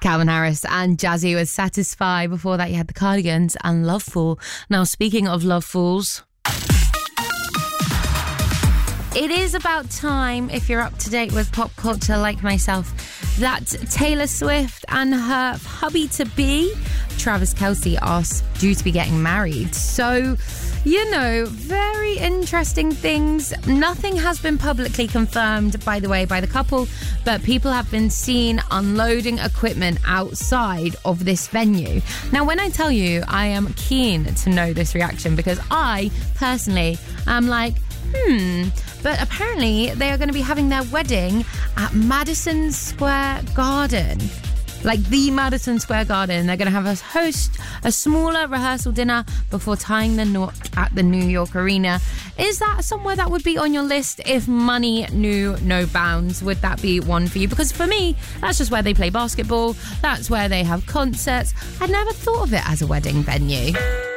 Calvin Harris and Jazzy with Satisfy. Before that, you had the Cardigans and Loveful. Now, speaking of Lovefools, it is about time, if you're up to date with pop culture like myself, that Taylor Swift and her hubby-to-be, Travis Kelce, are due to be getting married. So, you know, very interesting things. Nothing has been publicly confirmed, by the way, by the couple, but people have been seen unloading equipment outside of this venue. Now, when I tell you, I am keen to know this reaction because I, personally, am like, but apparently they are going to be having their wedding at Madison Square Garden. Like the Madison Square Garden. They're going to have a smaller rehearsal dinner before tying the knot at the New York Arena. Is that somewhere that would be on your list if money knew no bounds? Would that be one for you? Because for me, that's just where they play basketball. That's where they have concerts. I'd never thought of it as a wedding venue.